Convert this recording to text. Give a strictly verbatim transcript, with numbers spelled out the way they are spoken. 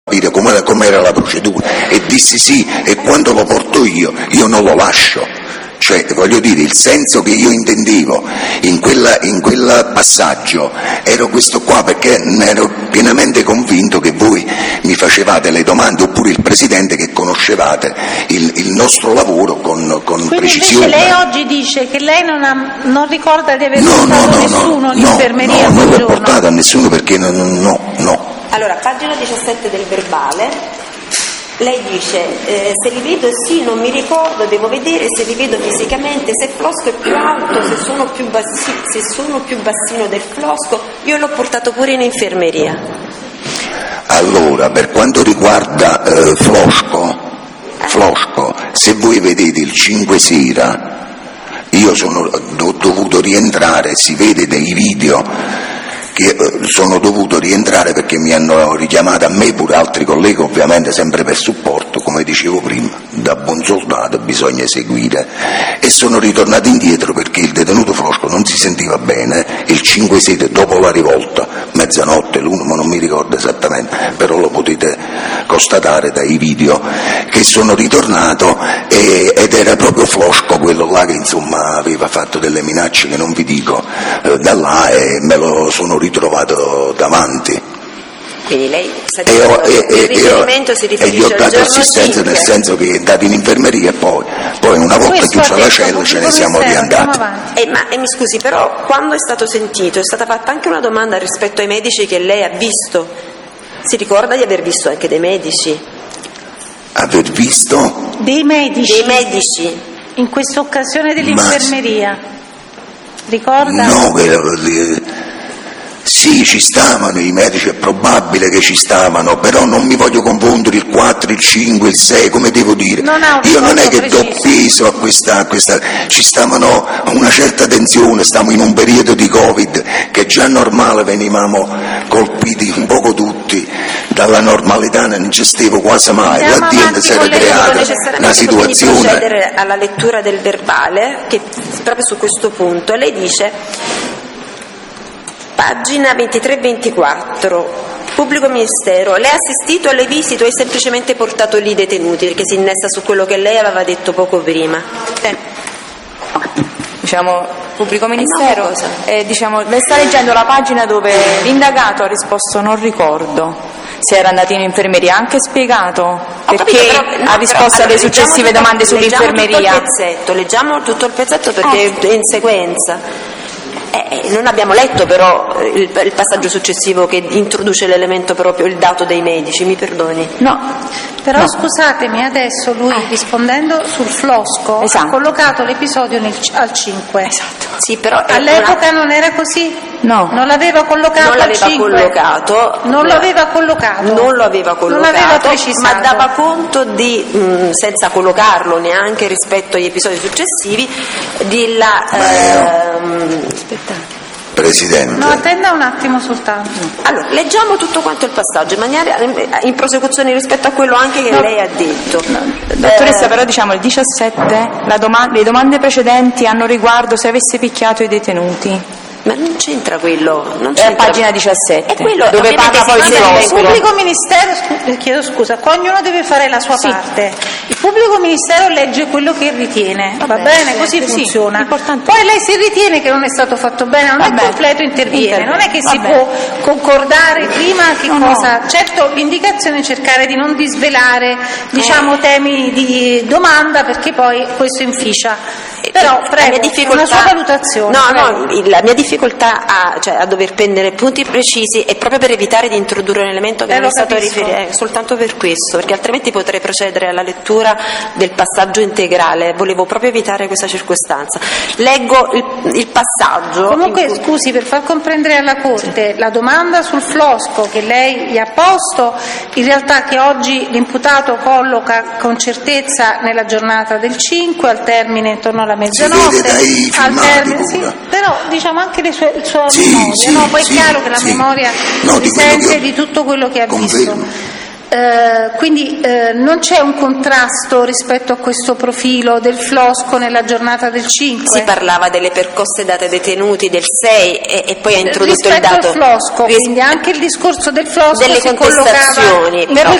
capire com'era la procedura e dissi sì, e quando lo porto io, io non lo lascio. Cioè, voglio dire, il senso che io intendevo in quella, in quel passaggio era questo qua, perché ne ero pienamente convinto che voi mi facevate le domande, oppure il Presidente, che conoscevate il, il nostro lavoro con, con Quindi precisione. Invece lei oggi dice che lei non, ha, non ricorda di aver no, portato no, no, nessuno no, all'infermeria no, quel non l'ho giorno? portato a nessuno, perché no, no, no. Allora, pagina diciassette del verbale. Lei dice, eh, se li vedo sì, non mi ricordo, devo vedere se li vedo fisicamente, se il flosco è più alto, se sono più, bassi, se sono più bassino del flosco, io l'ho portato pure in infermeria. Allora, per quanto riguarda eh, flosco, flosco, se voi vedete il cinque sera, io sono ho dovuto rientrare, si vede dai video, che sono dovuto rientrare perché mi hanno richiamato a me, pure altri colleghi, ovviamente sempre per supporto, come dicevo prima, da buon soldato bisogna seguire, e sono ritornato indietro perché il detenuto flosco non si sentiva bene il cinque sera dopo la rivolta, mezzanotte, l'uno, ma non mi ricordo esattamente, però lo potete constatare dai video, che sono ritornato e, ed era proprio flosco quello là che insomma aveva fatto delle minacce che non vi dico, eh, da là, e me lo sono ritrovato davanti. Quindi lei sa e ho, e, il riferimento e, si e riferisce gli ho al dato giorno assistenza cinque. Nel senso che è andato in infermeria e poi, poi una volta Questo chiusa ha la detto cella ce ne pubblico siamo ministero, riandati. andiamo avanti. Eh, ma eh, mi scusi, però quando è stato sentito è stata fatta anche una domanda rispetto ai medici che lei ha visto. Si ricorda di aver visto anche dei medici? Aver visto? Dei medici? Dei medici. In questa occasione dell'infermeria? Ricorda? No, che, eh, sì, ci stavano i medici, è probabile che ci stavano, però non mi voglio confondere il quattro, il cinque, il sei, come devo dire. Non ha un Io non è che ricordo do preciso. peso a questa, a questa, ci stavano a una certa tensione, stiamo in un periodo di Covid che già normale venivamo colpiti un poco tutti dalla normalità, non gestivo quasi mai, Andiamo l'azienda avanti, si era colleghi, creata necessariamente una quindi situazione. procedere alla lettura del verbale, che proprio su questo punto lei dice, pagina ventitré ventiquattro, pubblico ministero, lei ha assistito alle visite o è semplicemente portato lì i detenuti, perché si innesta su quello che lei aveva detto poco prima. Eh. Diciamo, pubblico ministero, no, cosa? eh, diciamo, lei sta leggendo la pagina dove l'indagato ha risposto non ricordo se era andato in infermeria, ha anche spiegato perché capito, però, no, ha risposto però, alle allora, successive leggiamo domande tutto, sull'infermeria. Leggiamo tutto il pezzetto, leggiamo tutto il pezzetto perché è in sequenza. Eh, non abbiamo letto però il, il passaggio successivo che introduce l'elemento proprio, il dato dei medici, mi perdoni. No. Però No. scusatemi, adesso lui rispondendo sul flosco Esatto. ha collocato l'episodio nel, al cinque. Esatto. Sì, però è All'epoca una... non era così? No. Non l'aveva collocato non al l'aveva cinque? collocato, Non l'aveva collocato? non lo aveva collocato, Non aveva precisato. ma dava conto di, mh, senza collocarlo neanche rispetto agli episodi successivi, di la... Ehm... Aspettate. Presidente. No, attenda un attimo soltanto. Allora, leggiamo tutto quanto il passaggio in maniera in prosecuzione rispetto a quello anche che No. lei ha detto. Dottoressa, Eh, però diciamo il diciassette, la doma- le domande precedenti hanno riguardo se avesse picchiato i detenuti. ma non c'entra quello, non È a c'entra. pagina diciassette, È quello, dove ovviamente parla si poi di deve Il flosco. pubblico ministero, scu- chiedo scusa, qua ognuno deve fare la sua Sì. parte. Il pubblico ministero legge quello che ritiene, va, Va bene, bene, così sì, funziona. importante. Poi lei se ritiene che non è stato fatto bene, non Va è bene. completo, interviene. Interviene, Non è che va si bene. può concordare prima che No, no. cosa. Certo, l'indicazione è cercare di non disvelare, diciamo, temi di domanda, perché poi questo inficia. Però la prego, mia difficoltà, una sua valutazione. no, prego. no, il- la mia difficoltà a, cioè, a dover prendere punti precisi è proprio per evitare di introdurre un elemento che Eh, non lo è stato capisco. riferito, soltanto per questo, perché altrimenti potrei procedere alla lettura del passaggio integrale. Volevo proprio evitare questa circostanza. Leggo il, il passaggio. Comunque, in cui- scusi, per far comprendere alla Corte, la domanda sul flosco che lei gli ha posto, in realtà che oggi l'imputato colloca con certezza nella giornata del cinque, al termine intorno alla mezzanotte, vede dai al filmati termine, sì, pure. però diciamo anche le sue, il suo Sì, memoria, sì, no? Poi sì, è chiaro che la sì. memoria No, di quello risente che ho- di tutto quello che ha confermo. visto. Eh, quindi eh, non c'è un contrasto rispetto a questo profilo del Flosco nella giornata del cinque? Si parlava delle percosse date ai detenuti del sei e, e poi ha introdotto rispetto il dato al Flosco, ris- quindi anche il discorso del Flosco delle si contestazioni, collocava però